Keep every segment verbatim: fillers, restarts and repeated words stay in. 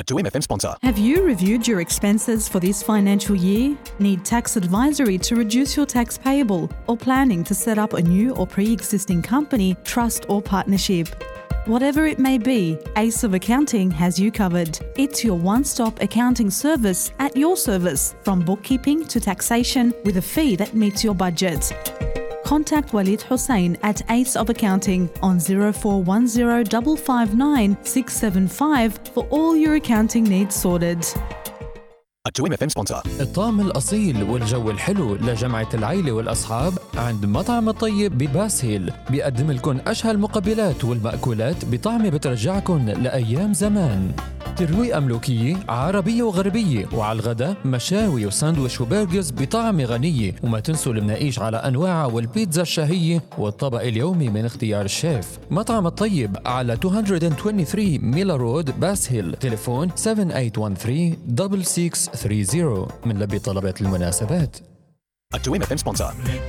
A two M F M sponsor. Have you reviewed your expenses for this financial year? Need tax advisory to reduce your tax payable, or planning to set up a new or pre-existing company, trust or partnership? Whatever it may be, Ace of Accounting has you covered. It's your one-stop accounting service at your service, from bookkeeping to taxation, with a fee that meets your budget. Contact Walid Hussein at Ace of Accounting on zero four one zero five five nine six seven five for all your accounting needs sorted. A two M F M sponsor. الطعم الأصيل والجو الحلو لجمعة العيلة والأصحاب عند مطعم الطيب بباس هيل. بيقدم لكم أشهى المقبلات والمأكولات بطعمة بترجعكم لأيام زمان. ترويقة ملوكية عربية وغربية، وعلى الغداء مشاوي وساندويش وبرجرز بطعمة غنية. وما تنسوا المناقيش على أنواعها والبيتزا الشهية والطبق اليومي من اختيار الشيف. مطعم الطيب على مئتين وثلاثة وعشرين ميلا رود باس هيل. تليفون سبعة ثمانية واحد ثلاثة ستة ستة ثلاثين من لبي طلبات المناسبات. A two M F M sponsor.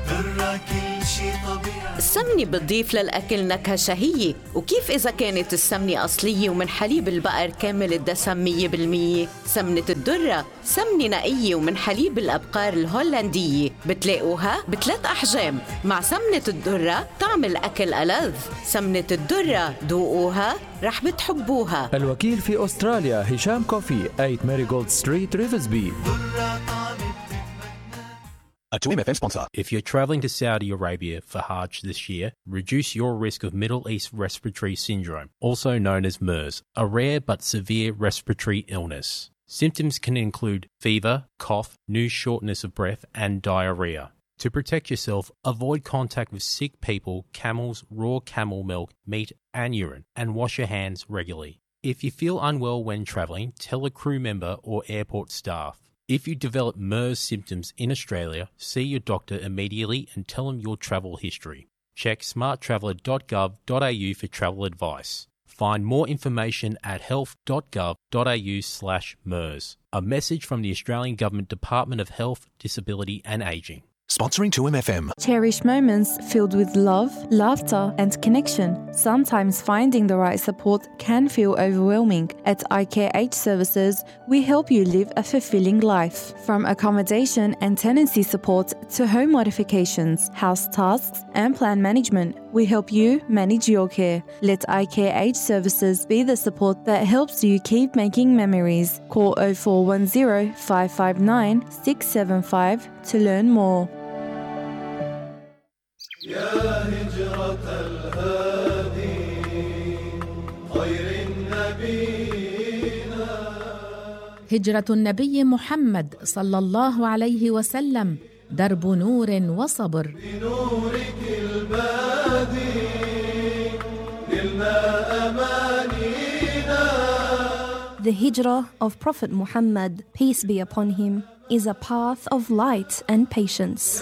السمنة بتضيف للأكل نكهة شهية، وكيف إذا كانت السمنة أصلية ومن حليب البقر كامل الدسم مية بالمية؟ سمنة الدرة سمنة نقية ومن حليب الأبقار الهولندية، بتلاقوها بثلاث أحجام. مع سمنة الدرة طعم الأكل ألذ. سمنة الدرة دوقوها رح بتحبوها. الوكيل في أستراليا هشام كوفي ثمانية ماريغولد ستريت ريفزبي. A two M F M sponsor. If you're traveling to Saudi Arabia for Hajj this year, reduce your risk of Middle East Respiratory Syndrome, also known as MERS, a rare but severe respiratory illness. Symptoms can include fever, cough, new shortness of breath, and diarrhea. To protect yourself, avoid contact with sick people, camels, raw camel milk, meat, and urine, and wash your hands regularly. If you feel unwell when traveling, tell a crew member or airport staff. If you develop MERS symptoms in Australia, see your doctor immediately and tell them your travel history. Check smart traveller dot gov dot a u for travel advice. Find more information at health dot gov dot a u slash MERS. A message from the Australian Government Department of Health, Disability and Ageing. Sponsoring two M F M. Cherish moments filled with love, laughter, and connection. Sometimes finding the right support can feel overwhelming. At I K H Services, we help you live a fulfilling life. From accommodation and tenancy support to home modifications, house tasks, and plan management, we help you manage your care. Let I K H Services be the support that helps you keep making memories. Call zero four one zero five five nine six seven five to learn more. يا هجرة الهادي خير النبينا. هجرة النبي محمد صلى الله عليه وسلم درب نور وصبر. بنورك البادي نلنا أمانينا. The hijrah of Prophet Muhammad, peace be upon him, is a path of light and patience.